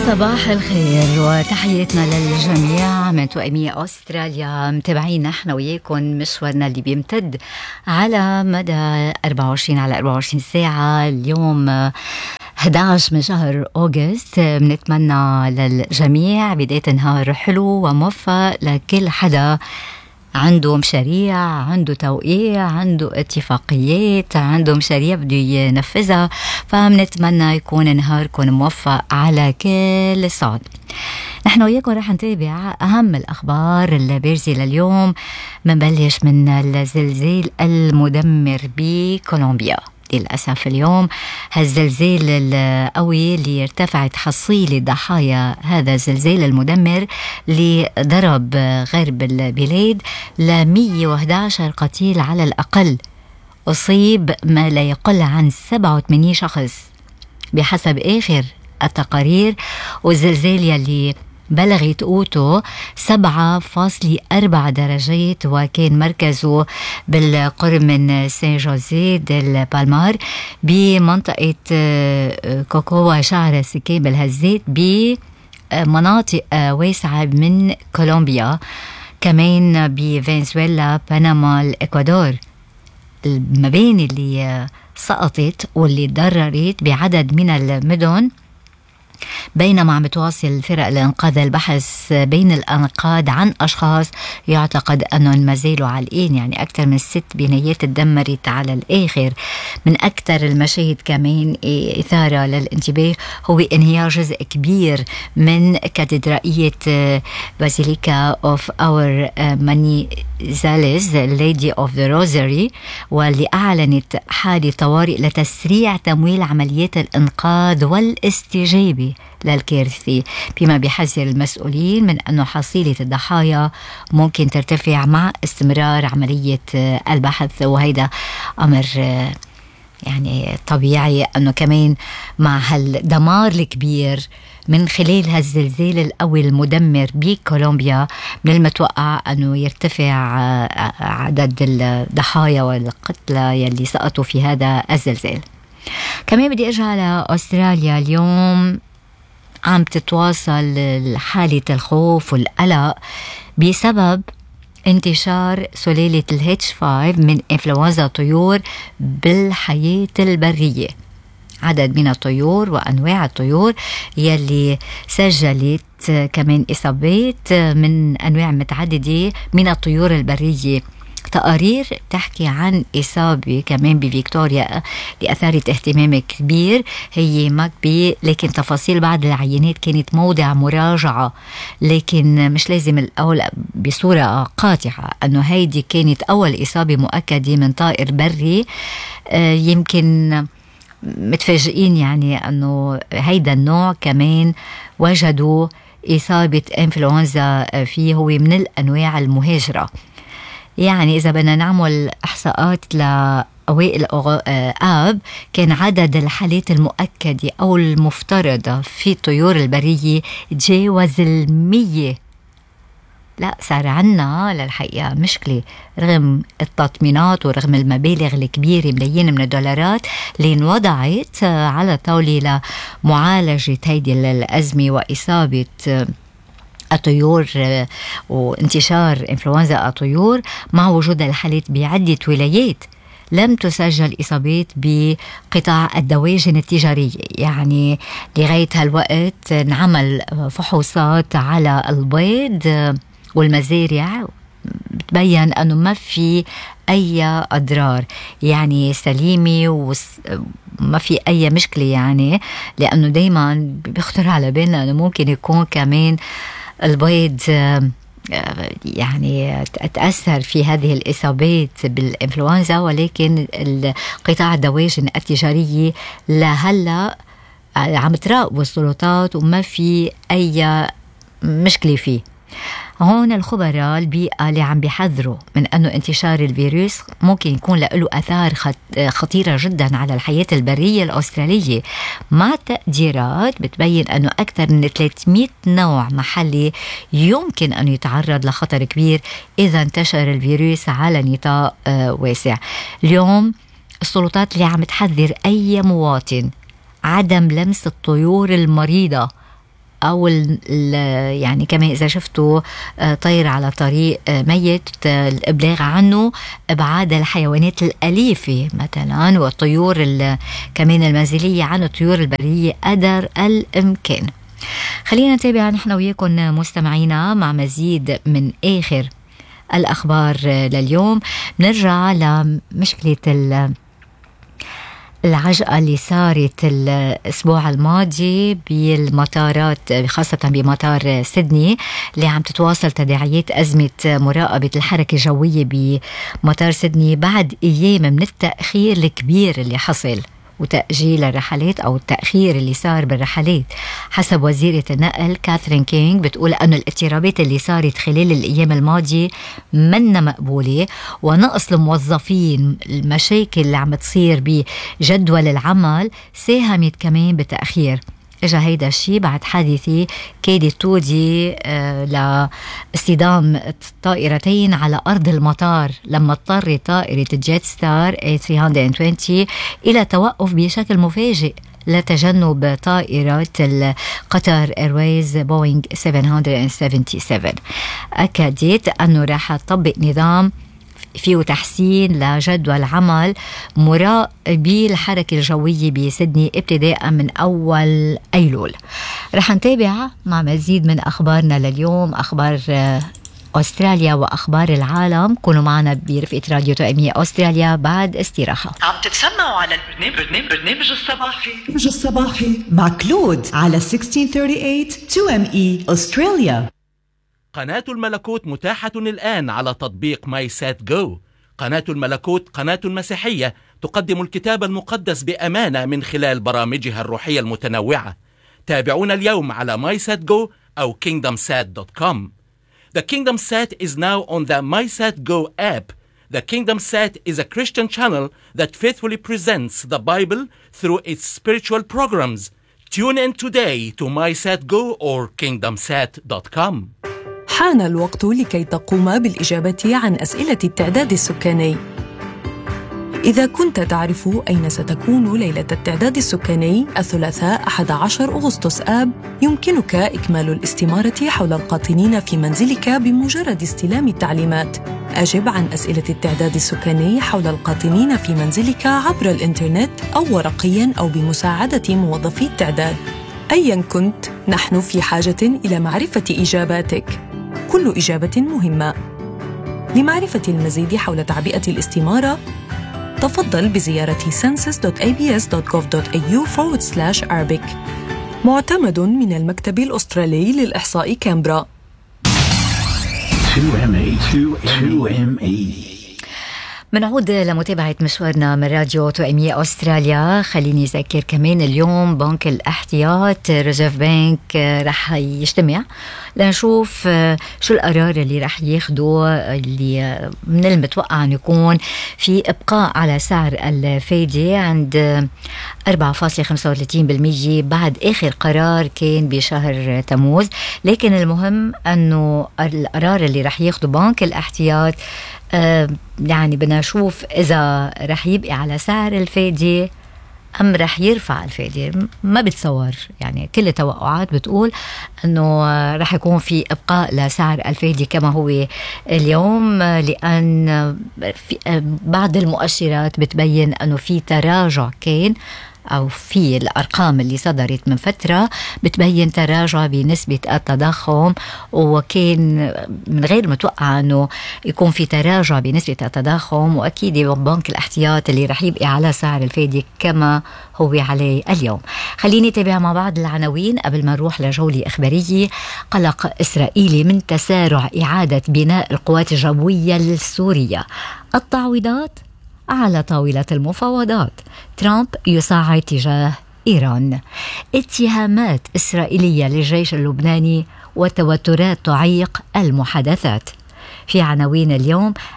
صباح الخير وتحياتنا للجميع من توأمية أستراليا. متابعين نحن وياكم مشوارنا اللي بيمتد على مدى 24 على 24 ساعة. اليوم 11 من شهر أغسطس، بنتمنى للجميع بداية نهار حلو وموفق لكل حدا عنده مشاريع، عنده توقيع، عنده اتفاقيات، عنده مشاريع بده ينفذها، فمنتمنى يكون نهاركم موفق على كل صعد. نحن وياكم رح نتابع أهم الأخبار البارزة لليوم. منبلش من الزلزال المدمر بكولومبيا. للأسف اليوم هالزلزال القوي اللي ارتفعت حصيلة ضحايا هذا الزلزال المدمر اللي ضرب غرب البلاد ل 111 قتيل على الأقل. أصيب ما لا يقل عن 87 شخص بحسب آخر التقارير، والزلزال يلي بلغت قوته 7.4 درجات وكان مركزه بالقرب من سان جوزيه ديل بالمار بمنطقة كوكوا شعر السكان بالهزات بمناطق واسعة من كولومبيا، كمان بفنزويلا، بنما، الإكوادور. المباني اللي سقطت واللي تضررت بعدد من المدن، بينما عم تواصل فرق الإنقاذ البحث بين الأنقاض عن أشخاص يعتقد أنهم ما زالوا عالقين. يعني أكثر من 6 بنايات تدمرت على الآخر. من أكثر المشاهد كمان إثارة للانتباه هو انهيار جزء كبير من كاتدرائية بازيليكا أوف أور مانيزاليز ليدي أوف ذا روزاري، واللي أعلنت حالة طوارئ لتسريع تمويل عمليات الإنقاذ والاستجابة للكارثة، بما بيحذر المسؤولين من أنه حصيلة الضحايا ممكن ترتفع مع استمرار عملية البحث. وهيدا أمر يعني طبيعي، أنه كمان مع هالدمار الكبير من خلال هالزلزال القوي المدمر بكولومبيا من المتوقع أنه يرتفع عدد الضحايا والقتلى يلي سقطوا في هذا الزلزال. كمان بدي أرجع لأستراليا. اليوم عم تتواصل حالة الخوف والقلق بسبب انتشار سلالة الH5 من إنفلونزا الطيور بالحياة البرية. عدد من الطيور وأنواع الطيور يلي سجلت كمان إصابات من أنواع متعددة من الطيور البرية. تقارير تحكي عن إصابة كمان بفيكتوريا لأثارت اهتمام كبير، هي ماكبي، لكن تفاصيل بعض العينات كانت موضع مراجعة، لكن مش لازم الأول بصورة قاطعة أنه هيدي كانت أول إصابة مؤكدة من طائر بري. يمكن متفاجئين يعني أنه هيدا النوع كمان وجدوا إصابة إنفلونزا فيه، هو من الأنواع المهاجرة. يعني إذا بدنا نعمل إحصاءات لأوائل آب، كان عدد الحالات المؤكدة أو المفترضة في الطيور البرية تجاوز 100. لا، صار عنا للحقيقة مشكلة رغم التطمينات ورغم المبالغ الكبيرة ملايين من الدولارات اللي انوضعت على طاولة لمعالجة هيدي الأزمة وإصابة الطيور وانتشار إنفلونزا الطيور. مع وجود الحالات بعدة ولايات لم تسجل إصابات بقطاع الدواجن التجارية. يعني لغاية هالوقت نعمل فحوصات على البيض والمزارع، بتبين أنه ما في أي أضرار، يعني سليمة وما في أي مشكلة. يعني لأنه دايما بيخطر على بالنا أنه ممكن يكون كمان البيض يعني تأثر في هذه الإصابات بالإنفلونزا، ولكن قطاع الدواجن التجارية لهلا عم تراقب السلطات وما في أي مشكلة فيه. هون الخبراء البيئة اللي عم بيحذروا من أنه انتشار الفيروس ممكن يكون له آثار خطيرة جدا على الحياة البرية الأسترالية، مع تقديرات بتبين أنه أكثر من 300 نوع محلي يمكن أن يتعرض لخطر كبير إذا انتشر الفيروس على نطاق واسع. اليوم السلطات اللي عم تحذر أي مواطن عدم لمس الطيور المريضة أو يعني كمان إذا شفتوا طير على طريق ميت، الإبلاغ عنه، إبعاد الحيوانات الأليفة مثلا والطيور كمان المنزلية عن الطيور البرية قدر الإمكان. خلينا نتابع نحن وياكم مستمعينا مع مزيد من آخر الأخبار لليوم. نرجع لمشكلة العجقة اللي صارت الأسبوع الماضي بالمطارات، خاصة بمطار سيدني، اللي عم تتواصل تداعيات أزمة مراقبة الحركة الجوية بمطار سيدني بعد أيام من التأخير الكبير اللي حصل وتأجيل الرحلات أو التأخير اللي صار بالرحلات. حسب وزيرة النقل كاثرين كينغ بتقول أن الاضطرابات اللي صارت خلال الأيام الماضية منا مقبولة، ونقص الموظفين، المشاكل اللي عم تصير بجدول العمل ساهمت كمان بتأخير. اجا هيدا الشيء بعد حادثة كادت تودي لاصطدام طائرتين على أرض المطار، لما اضطرت طائرة جيت ستار A320 إلى توقف بشكل مفاجئ لتجنب طائرة قطر ايرويز بوينغ 777. أكدت أنه راح تطبق نظام فيه تحسين لجدول عمل مراقبي الحركة الجوية بسيدني ابتداء من أول أيلول. رح نتابع مع مزيد من أخبارنا لليوم، أخبار أستراليا وأخبار العالم. كونوا معنا برفقة راديو توأمية أستراليا بعد استراحة. عم تتسمعوا على برنامج الصباحي مع كلود على 1638 2ME أستراليا. قناة الملكوت متاحة الآن على تطبيق ماي سات جو. قناة الملكوت قناة مسيحية تقدم الكتاب المقدس بأمانة من خلال برامجها الروحية المتنوعة. تابعونا اليوم على MySatGo أو KingdomSat.com. The Kingdom Sat is now on the MySatGo app. The Kingdom Sat is a Christian channel that faithfully presents the Bible through its spiritual programs. Tune in today to MySatGo or KingdomSat.com. حان الوقت لكي تقوم بالإجابة عن أسئلة التعداد السكاني. إذا كنت تعرف أين ستكون ليلة التعداد السكاني الثلاثاء 11 أغسطس آب، يمكنك إكمال الاستمارة حول القاطنين في منزلك بمجرد استلام التعليمات. أجب عن أسئلة التعداد السكاني حول القاطنين في منزلك عبر الإنترنت أو ورقياً أو بمساعدة موظفي التعداد. أياً كنت، نحن في حاجة إلى معرفة إجاباتك. كل إجابة مهمة. لمعرفة المزيد حول تعبئة الاستمارة، تفضل بزيارة census.abs.gov.au/Arabic. معتمد من المكتب الأسترالي للإحصاء كامبرا. 2ME. منعود لمتابعة مشوارنا من راديو توأمية أستراليا. خليني أذكر كمان اليوم بنك الاحتياط ريزيرف بانك رح يجتمع لنشوف شو القرار اللي رح ياخده، اللي من المتوقع أن يكون في إبقاء على سعر الفايدة عند 4.35% بعد آخر قرار كان بشهر تموز. لكن المهم أنه القرار اللي رح ياخده بنك الاحتياط يعني بدنا نشوف إذا رح يبقى على سعر الفايدة أم رح يرفع الفايدة. ما بتصور، يعني كل التوقعات بتقول أنه رح يكون في إبقاء لسعر الفايدة كما هو اليوم، لأن في بعض المؤشرات بتبين أنه في تراجع كان، أو في الأرقام اللي صدرت من فترة بتبين تراجع بنسبة التضخم، وكان من غير متوقع أنه يكون في تراجع بنسبة التضخم. وأكيد بنك الاحتياط اللي رح يبقى على سعر الفايدة كما هو عليه اليوم. خليني نتابع مع بعض العناوين قبل ما نروح لجولة إخبارية. قلق إسرائيلي من تسارع إعادة بناء القوات الجوية السورية. التعويضات على طاولة المفاوضات. ترامب يصعد تجاه إيران. اتهامات إسرائيلية للجيش اللبناني وتوترات تعيق المحادثات. في عناوين اليوم: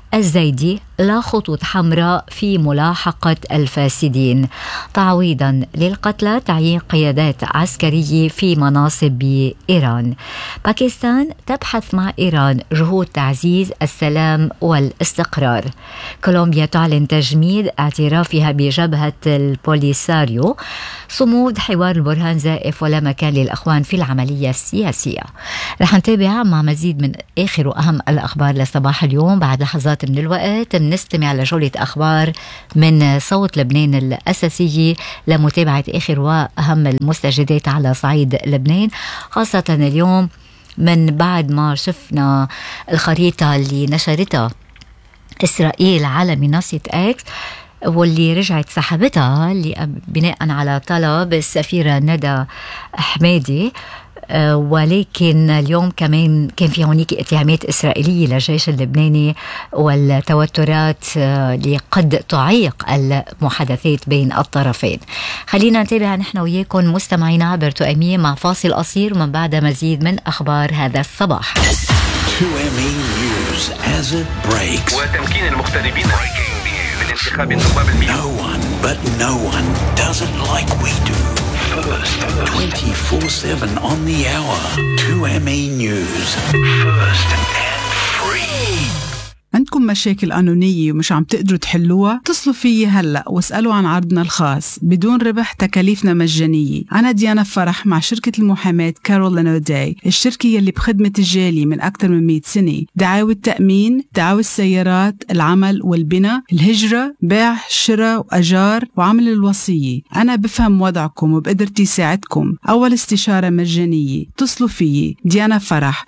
الزايدي لا خطوط حمراء في ملاحقة الفاسدين. تعويضا للقتلى تعيين قيادات عسكرية في مناصب بإيران. باكستان تبحث مع إيران جهود تعزيز السلام والاستقرار. كولومبيا تعلن تجميد اعترافها بجبهة البوليساريو. صمود حوار البرهان زائف ولا مكان للأخوان في العملية السياسية. رح نتابع مع مزيد من آخر وأهم الأخبار لصباح اليوم. بعد لحظات من الوقت نستمع لجولة أخبار من صوت لبنان الأساسية لمتابعة آخر وأهم المستجدات على صعيد لبنان، خاصة اليوم من بعد ما شفنا الخريطة اللي نشرتها إسرائيل على منصة إكس واللي رجعت سحبتها اللي بناء على طلب السفيرة ندى حمادي. ولكن اليوم كمان كان في هونيك اتهامات إسرائيلية للجيش اللبناني والتوترات اللي قد تعيق المحادثات بين الطرفين. خلينا نتابع نحن وياكم مستمعين عبر تؤمية مع فاصل قصير ومن بعد مزيد من أخبار هذا الصباح. 2ME News as it breaks. وتمكين المغتربين من انتخاب النواب المئة. No one does it like we do. First, 24/7 on the hour. 2ME News. First and free. عندكم مشاكل قانونية ومش عم تقدروا تحلوها؟ اتصلوا فيي هلأ واسألوا عن عرضنا الخاص بدون ربح، تكاليفنا مجانية. أنا ديانا فرح مع شركة المحاماة كارولين أوداي، الشركة يلي بخدمة الجالي من أكثر من 100 سنة. دعاوى التأمين، دعاوى السيارات، العمل والبناء، الهجرة، بيع، شراء وأجار وعمل الوصية. أنا بفهم وضعكم وبقدرتي ساعدكم. أول استشارة مجانية. اتصلوا فيي ديانا فرح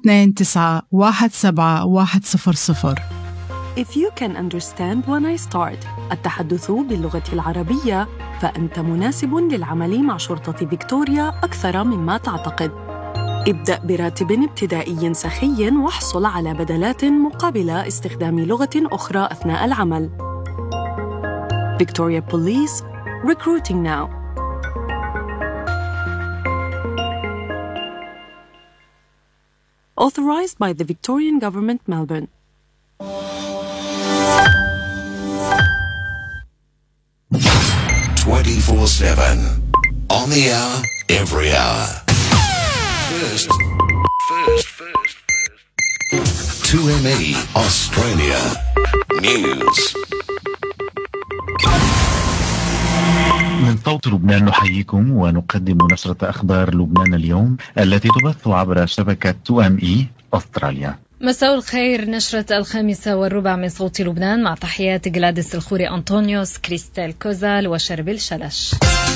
929-17100. If you can understand when I start التحدث باللغة العربية فأنت مناسب للعمل مع شرطة فيكتوريا أكثر مما تعتقد. ابدأ براتب ابتدائي سخي واحصل على بدلات مقابل استخدام لغة أخرى أثناء العمل. Victoria Police, recruiting now. Authorized by the Victorian Government, Melbourne. 24/7 on the hour, every hour. First. 2ME Australia News. من صوت لبنان نحييكم ونقدم نشرة أخبار لبنان اليوم التي تبث عبر شبكة 2ME أستراليا. مساء الخير، نشرة 5:15 من صوت لبنان مع تحيات جلاديس الخوري أنطونيوس، كريستال كوزال وشربيل شلش.